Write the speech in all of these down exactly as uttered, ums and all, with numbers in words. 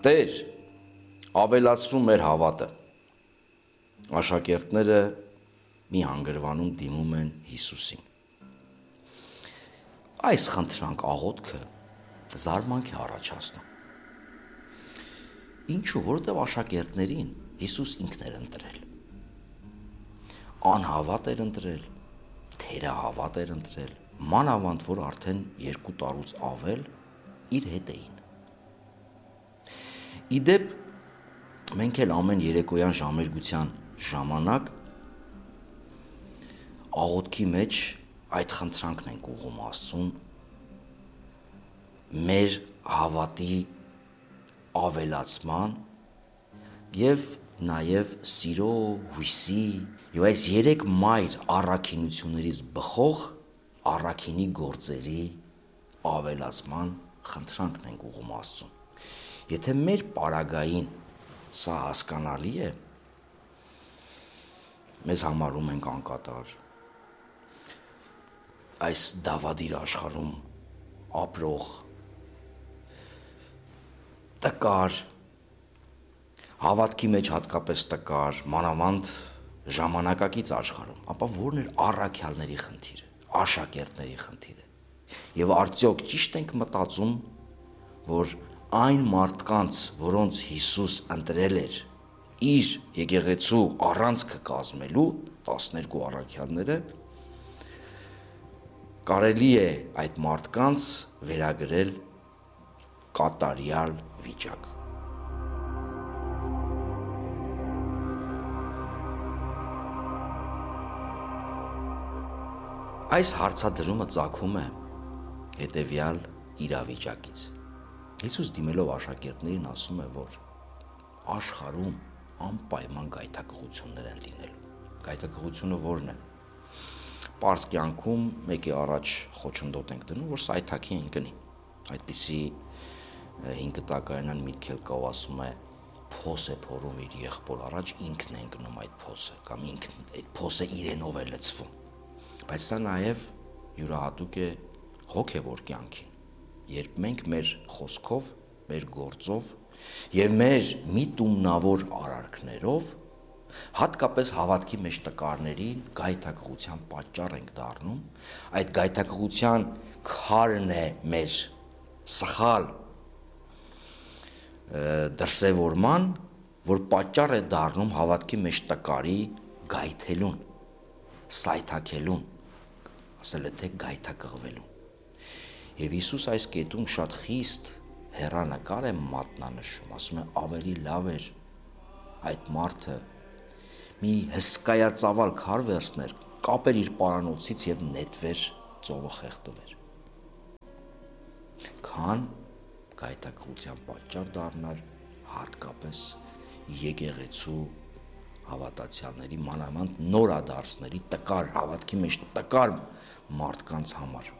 Տեր, ավելացրու մեր հավատը։ Աշակերտները մի հանգրվանում դիմում են Հիսուսին։ Այս խնդրանք աղոթքը զարմանք է առաջացնում։ Ինչու, որովհետև աշակերտներին Հիսուս ինքն էր ընտրել։ Անհավատ էր ընտրել, թերահավատ էր ընտրել, մանավանդ որ արդեն երկու տարուց ավել իր հետ էին։ Իդեպ մենք էլ ամեն երեկոյան ժամերգության ժամանակ աղոթքի մեջ այդ խնդրանքն ենք ուղղում Աստծուն, մեր հավատի ավելացման եւ նաեւ սիրո, հույսի եւ այս երեք մայր առաքինություններից բխող առաքինի գործերի ավելացման խնդրանքն ենք ուղղում Աստծուն։ Եթե մեր պարագային սա հասկանալի է, մեզ համարում ենք անկատար, այս դավադիր աշխարհում ապրող տկար, հավատքի մեջ հատկապես տկար, մանավանդ ժամանակակից աշխարհում, ապա որն էր առաքյալների խնդիրը, աշակերտների խնդիրը։ Եվ արդյոք ճիշտ ենք մտածում, որ այն մարդկանց, որոնց Հիսուս ընտրել էր իր եկեղեցու առանցքը կազմելու տասներկու առաքյալները, կարելի է այդ մարդկանց վերագրել կատարյալ վիճակ։ Այս հարցադրումը ծագում է հետևյալ իրավիճակից։ Հիսուս դիմելով աշակերտներին ասում է, որ աշխարհում անպայման գայթակղություններ են լինելու։ Գայթակղությունը ո՞րն է։ Պարզ կյանքում մեկի առաջ խոչընդոտ ենք դնում, որ սայթաքի են կնի։ Այդպիսի հին կտակարանան միտք էլ կա, ասում է փոս է փորում իր եղբոր առաջ, ինքն է ընկնում այդ փոսը, կամ ինքն այդ փոսը իրենով է լցվում։ Բայց սա նաև յուրահատուկ է հոգևոր կյանքին, երբ մենք մեր խոսքով, մեր գործով եւ մեր միտումնավոր արարքներով հատկապես հավատքի մեջ տկարներին գայթակղության պատճառ ենք դառնում, այդ գայթակղության քարն է մեր սխալ դրսևորման, որ պատճառ է դառնում հավատքի մեջ տկարի գայթելուն, սայթաքելուն, ասել է թե գայթակղվելուն։ Եվ Հիսուս այս կետում շատ խիստ հեռանկար է մատնանշում, ասում է ավելի լավ էր այդ մարդը մի հսկայածավալ քար վերցներ, կապեր իր պարանոցից եւ նետվեր ծովը խեղդվեր, քան գայթակղության պատճառ դառնալ հատկապես եկեղեցու հավատացյալների, մանավանդ նորադարձների, տկար հավատքի մեջ տկար մարդկանց համար։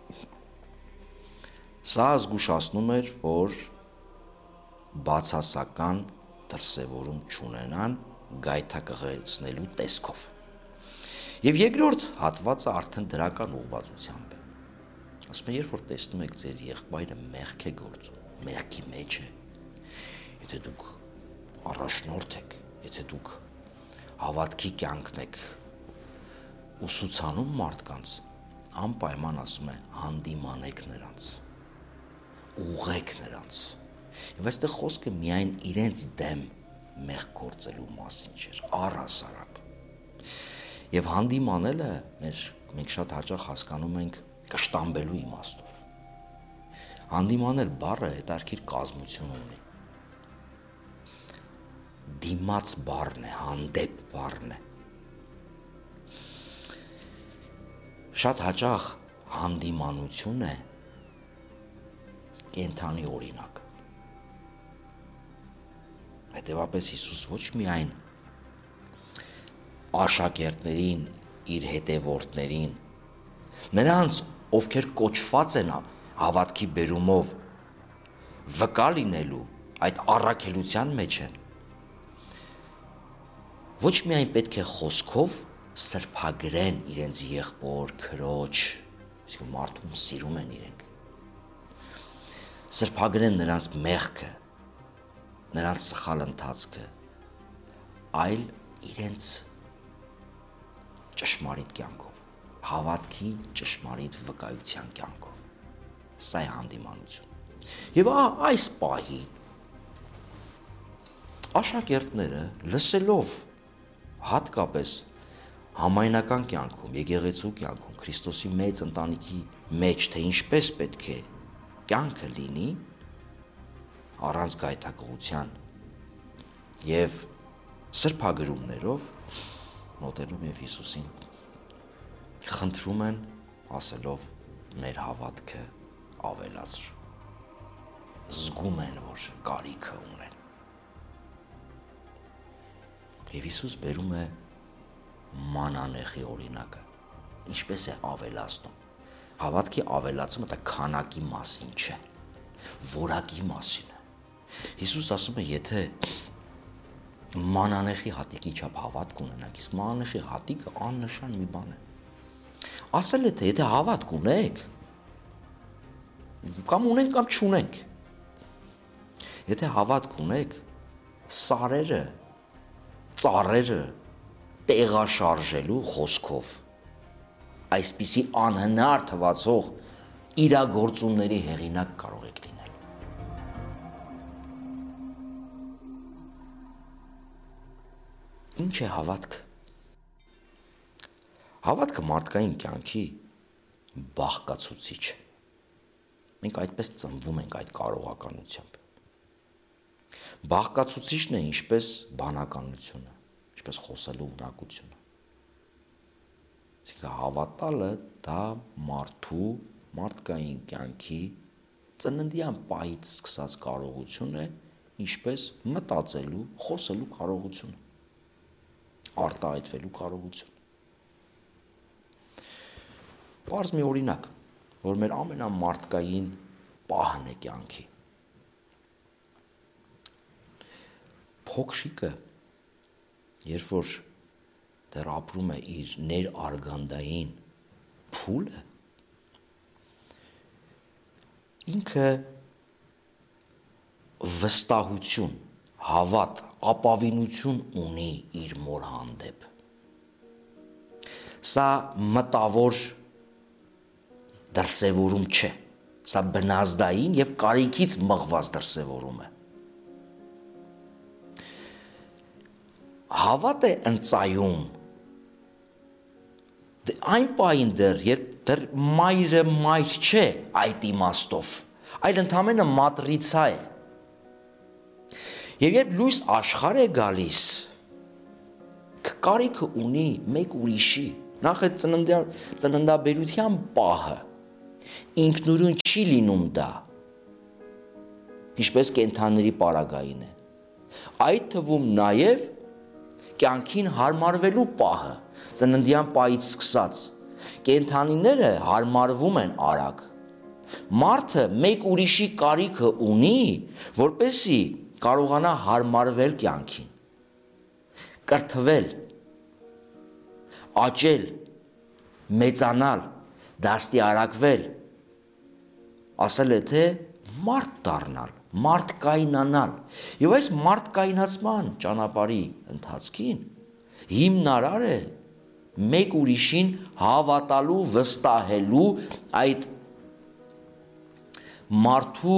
Սա զգուշացնում էր, որ բացասական դրսևորում չունենան գայթակղեցնելու տեսքով։ Եվ երկրորդ հատվածը արդեն դրական ուղղվածությամբ է։ Ասում է, երբ որ տեսնում եք ձեր եղբայրը մեղք է գործում, մեղքի մեջ է, եթե դուք առաջնորդ եք, եթե դուք հավատքի կյանքն եք ուսուցանում մարդկանց, անպայման ասում է հանդիմանեք նրանց, ուղղեք նրանց։ Եվ այստեղ խոսքը միայն իրենց դեմ մեղք գործելու մասին չէր, առհասարակ։ Եվ հանդիմանելը մեր մենք շատ հաճախ հասկանում ենք կշտամբելու իմաստով։ Հանդիմանել բառը հետարքիր կազմություն ունի։ Դիմաց բառն է, հանդեպ բառն է։ Շատ հաճախ հանդիմանություն է կենթանի օրինակ։ Հետևաբար Հիսուս ոչ միայն աշակերտներին, իր հետևորդներին, նրանց, ովքեր կոչված են հավատքի բերումով վկա լինելու, այդ առաքելության մեջ են, ոչ միայն պետք է խոսքով սրբագրեն իրենց եղբոր, քրոջ, իսկ մարդուն սիրում են իրենք, սրբագրեն նրանց մեղքը, նրանց սխալ ընթացքը, այլ իրենց ճշմարիտ կյանքով, հավատքի ճշմարիտ վկայության կյանքով։ Սա է հանդիմանություն։ Եվ այս պահին աշակերտները լսելով հատկապես համայնական կյանքում, եկեղեցու կյանքում, Քրիստոսի մեծ ընտանիքի մեջ, թե ինչպես պետք է կյանքը լինի, առանց գայթակղության եւ սրբագրումներով մոտենում եւ Հիսուսին խնդրում են, ասելով մեր հավատքը ավելացրու։ Զգում են, որ կարիքը ունեն։ Եվ Հիսուս բերում է մանանեխի օրինակը, ինչպես է ավելացնում։ Հավատքի ավելացումը դա քանակի մասին չէ, որակի մասին է։ Հիսուս ասում է, եթե մանանեխի հատիկի չափ հավատք ունենաք, իսկ մանանեխի հատիկը աննշան մի բան է։ Ասել է, թե եթե հավատք ունեք, կամ ունենք կամ չունենք, եթե հավատք ունեք, սարերը, ծառերը տեղաշարժելու խոսքով, այսպիսի անհնար թվացող իրագործումների հեղինակ կարող եք լինել։ Ինչ է հավատքը։ Հավատքը մարդկային կյանքի բաղկացուցիչ է։ Մենք այդպես ծնվում ենք այդ կարողականությամբ։ Բաղկացուցիչն է ինչպես բանականությունը, ինչպես խոսելու ունակությունը։ Այսինքն հավատալը դա մարդու մարդկային կյանքի ծննդյան պահից սկսած կարողություն է, ինչպես մտածելու, խոսելու կարողությունը, արտահայտվելու կարողություն։ Պարզ մի օրինակ, որ մեր ամենամարդկային պահն է կյանքի։ Փոքրիկը, երբ որ դեռ ապրում է իր ներարգանդային փուլը, ինքը վստահություն, հավատ, ապավինություն ունի իր մոր հանդեպ։ Սա մտավոր դրսևորում չէ, սա բնազդային եւ կարիքից մղված դրսևորում է։ Հավատ է ընծայում այն պահին դեռ, երբ դեռ մայրը մայր չէ այդ իմաստով, այլ ընդամենը մատրիցա է։ Եվ երբ լույս աշխարհ է գալիս, կարիքը ունի մեկ ուրիշի, նախ այդ ծննդաբերության պահը, ինքնուրույն չի լինում դա, ինչպես կենդանիների պարագային է, այդ թվում նաև կյանքին հարմարվելու պահը, ծննդյան պահից սկսած, կենդանիները հարմարվում են արագ, մարդը մեկ ուրիշի կարիքը ունի, որպեսզի կարողանա հարմարվել կյանքին, կրթվել, աճել, մեծանալ, դաստիարակվել, ասել է, թե մարդ դառնալ, մարդկայնանալ։ Եվ այս մարդկայնացման ճանապարհի ընթացքին հիմնարար է մեկ ուրիշին հավատալու, վստահելու այդ մարդու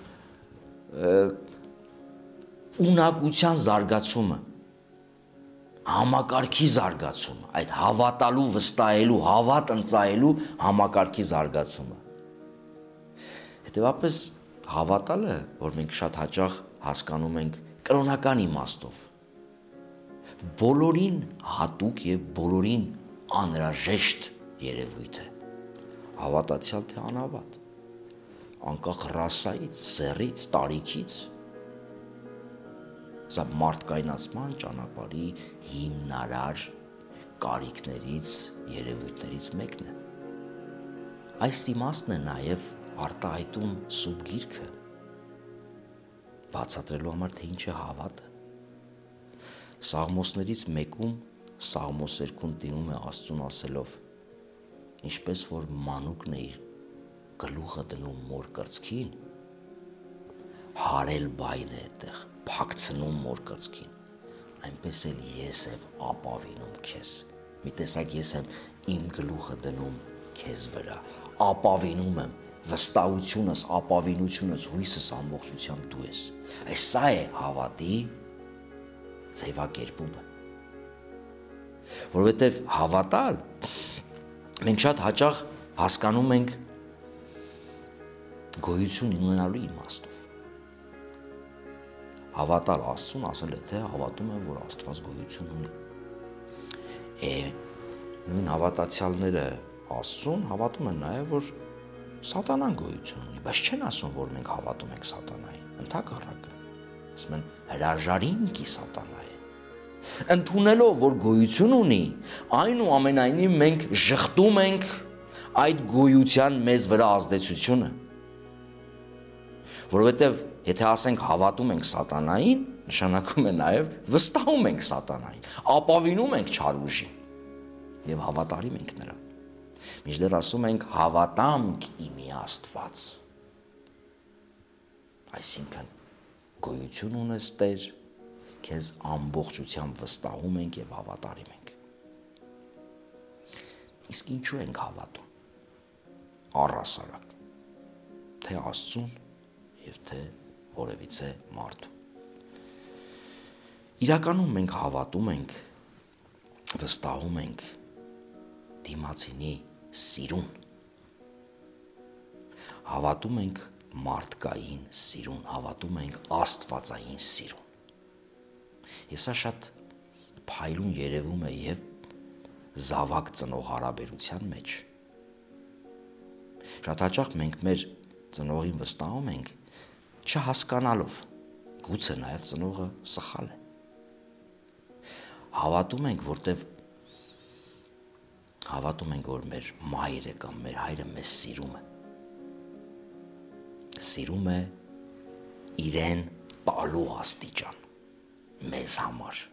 ունակության զարգացումը, համակարգի զարգացումը, այդ հավատալու, վստահելու, հավատ ընծայելու համակարգի զարգացումը։ Հետևաբար հավատալը, որ մենք շատ հաճախ հասկանում ենք կրոնական իմաստով, բոլորին հատուկ եւ բոլորին անհրաժեշտ երևույթ է, հավատացյալ թե անհավատ, անկախ ռասայից, սեռից, տարիքից, սա մարդկայնացման ճանապարհի հիմնարար կարիքներից, երևույթներից մեկն է։ Այս իմաստն է նաև արտահայտում Սուրբ Գիրքը, բացատրելու համար, թե ինչ է հավատը։ Սաղմոսներից մեկում Սաղմոս երկում դիմում է Աստծուն ասելով. ինչպես որ մանուկն է իր գլուխը դնում մոր կրծքին, հարել բայն է այդտեղ, փակցնում մոր կրծքին, այնպես էլ ես եմ ապավինում քեզ, մի տեսակ ես եմ իմ գլուխը դնում քեզ վրա, ապավինում եմ, վստահությունս, ապավինությունս, հույսս ամբողջությամբ դու ես, այս սա է հավատի ձևակերպումը, որովհետև հավատալ, մենք շատ հաճախ հասկանում ենք գոյություն ունենալու իմաստով, հավատալ Աստծուն ասել է, թե հավատում եմ, որ Աստված գոյություն ունի, է նույն հավատացյալները Աստծուն հավատում են նաև, որ սատանան գոյություն ունի, բայց չեն ասում, որ մենք հավատում ենք սատանային, ընդհակառակը, ասում են հրաժարինքի սատանա է, ընդունելով, որ գոյություն ունի, այնուամենայնիվ մենք ժխտում ենք այդ գոյության մեզ վրա ազդեցությունը, որովհետև եթե ասենք հավատում ենք սատանային, նշանակում է նաև վստահում ենք սատանային, ապավինում ենք չար ուժին և հավատարիմ ենք նրան, մինչդեռ ասում ենք հավատամք իմի Աստված, այսինքն գոյություն ունես Տեր, քեզ ամբողջությամբ վստահում ենք և հավատարիմ ենք, իսկ ինչու ենք հավատում, առհասարակ, թե Աստծուն և թե որևիցե մարդու, իրականում մենք հավատում ենք, վստահում ենք դիմացինի սիրուն, հավատում ենք մարդկային սիրուն, հավատում ենք աստվածային սիրուն, և սա շատ փայլուն երևում է և զավակ ծնող հարաբերության մեջ, շատ հաճախ մենք մեր ծնողին վստահում ենք, չհասկանալով, գուցե նաև ծնողը սխալ է, հավատում ենք, որտև հավատում ենք, որ մեր մայրը կամ մեր հայրը մեզ սիրում է, սիրում է իրեն տալու աստիճան, մեզ համար,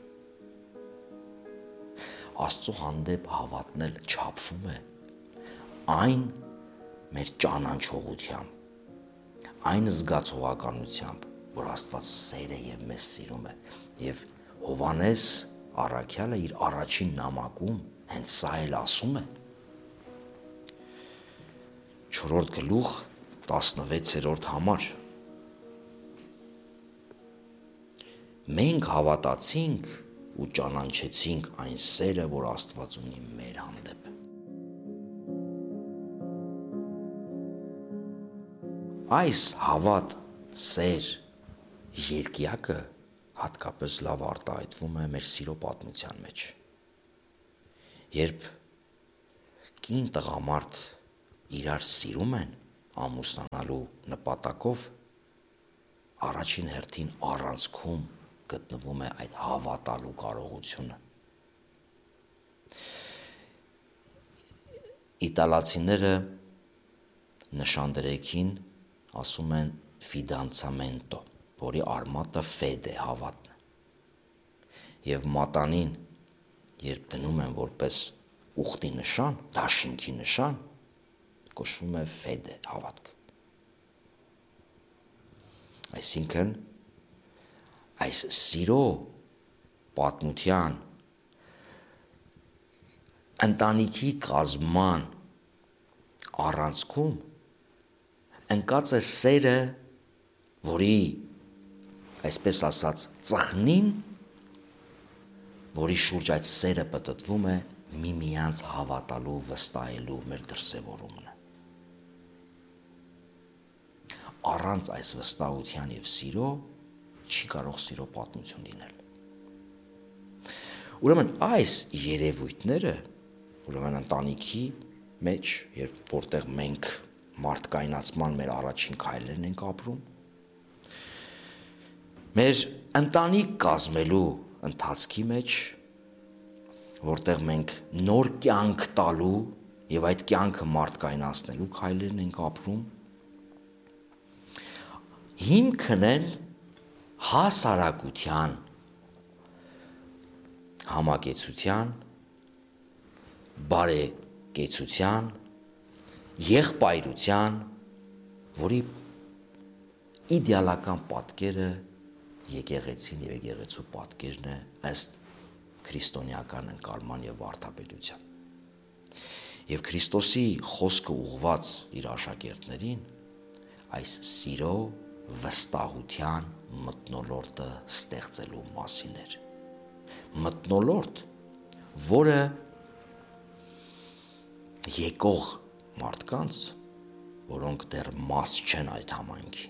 Աստծո հանդեպ հավատն էլ չափվում է այն մեր ճանաչողությամբ, այն զգացողականությամբ, որ Աստված սեր է և մեզ սիրում է, և Հովհաննես առաքյալը իր առաջին նամակում հենց սա էլ ասում է, չորրորդ գլուխ տասնվեցերորդ համար, մենք հավատացինք ու ճանաչեցինք այն սերը, որ Աստված ունի մեր հանդեպ, այս հավատ, սեր, երկյակը հատկապես լավ արտահայտվում է մեր սիրո պատմության մեջ, երբ կին տղամարդ իրար սիրում են ամուսնանալու նպատակով, առաջին հերթին առանցքում գտնվում է այդ հավատալու կարողությունը, իտալացիները նշանդրեքին ասում են ֆիդանցամենտո, որի արմատը ֆեդ է, հավատն է, և մատանին, երբ դնում են որպես ուխտի նշան, դաշինքի նշան, կոչվում է ֆեդ է, հավատք, այսինքն այս սիրո պատմության ընտանիքի կազման առանցքում ընկած է սերը, որի, այսպես ասած, ծխնին, որի շուրջ այդ սերը պտտվում է միմյանց հավատալու, վստահելու մեր դրսևորումն է։ Առանց այս վստահության և սիրո չի կարող սիրո պատմություն լինել։ Ուրեմն այս երևույթները, ուրեմն ընտանիքի մեջ, երբ որտեղ մենք մարդկայնացման մեր առաջին քայլերն ենք ապրում, մեր ընտանիք կազմելու ընթացքի մեջ, որտեղ մենք նոր կյանք տալու և այդ կյանքը մարդկայնացնելու քայլերն ենք ապրում, հիմքն են հասարակության, համակեցության, բարեկեցության, եղբայրության, որի իդեալական պատկերը եկեղեցին եւ եկեղեցու պատկերն է ըստ քրիստոնեական ընկալման եւ վարդապետության։ Եվ Քրիստոսի խոսքը ուղված իր աշակերտներին այս սիրո վստահության մթնոլորտը ստեղծելու մասին էր։ Մթնոլորտ, որը եկող մարդկանց, որոնք դեռ մաս չեն այդ համայնքի,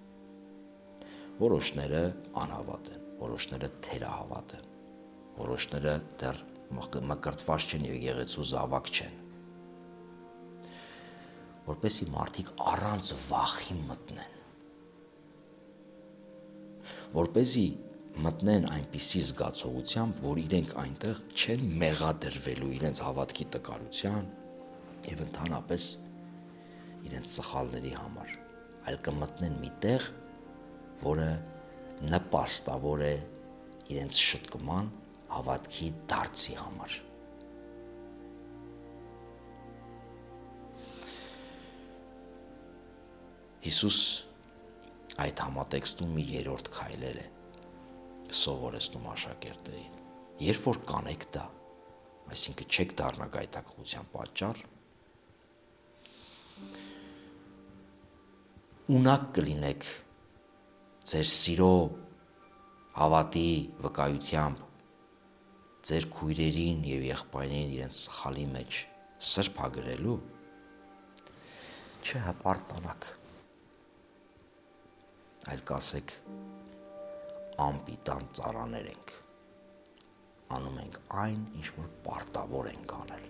որոշները անհավատ են, որոշները թերահավատ են, որոշները դեռ մկրտված չեն եւ եկեղեցու զավակ չեն, որպեսզի մարդիկ առանց վախի մտնեն, որպեսզի մտնեն այնպիսի զգացողությամբ, որ իրենք այնտեղ չեն մեղադրվելու իրենց հավատքի տկարության եւ ընդհանրապես իրենց սխալների համար, այլ կմտնեն մի տեղ, որը նպաստավոր է իրենց շտկման հավատքի դարձի համար։ Հիսուս այդ համատեքստում մի երրորդ քայլեր է սովորեցնում աշակերտներին։ Երբ որ կանեք դա, այսինքն չեք դառնա գայթակղության պատճառ, ունակ կլինեք ձեր սիրո հավատի վկայությամբ ձեր քույրերին եւ եղբայրներին իրենց սխալի մեջ սրբագրելու, չհպարտանաք, այլ կասեք անպիտան ծառաներ ենք, անում ենք այն, ինչ որ պարտավոր ենք անել։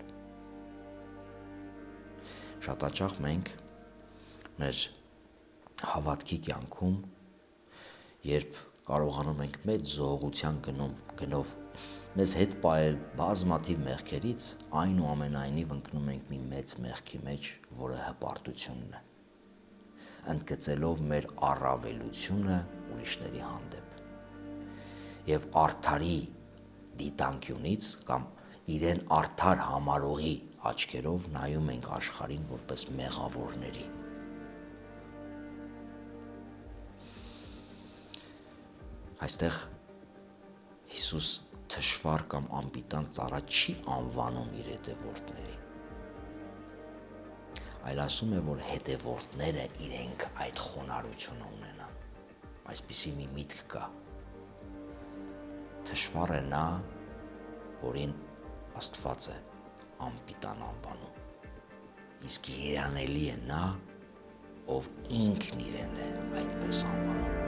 Շատ հաճախ մենք մեր հավատքի կյանքում, երբ կարողանում ենք մեծ զողողության գնով, գնով մեզ հետ պահել բազմաթիվ մեղքերից, այնուամենայնիվ ընկնում ենք մի մեծ մեղքի մեջ, որը հպարտությունն է, ընդգծելով մեր առավելությունը ուրիշների հանդեպ եւ արդարի դիտանկյունից կամ իրեն արդար համարողի աչքերով նայում ենք աշխարհին որպես մեղավորների։ Այստեղ Հիսուս թշվառ կամ անպիտան ծառա չի անվանում իր հետևորդներին, այլ ասում է, որ հետևորդները իրենք այդ խոնարհությունը ունենան։ Այսպիսի մի միտք կա։ Թշվառ է նա, որին Աստված է անպիտան անվանում, իսկ երանելի է նա, ով ինքն իրեն է այդպես անվանում։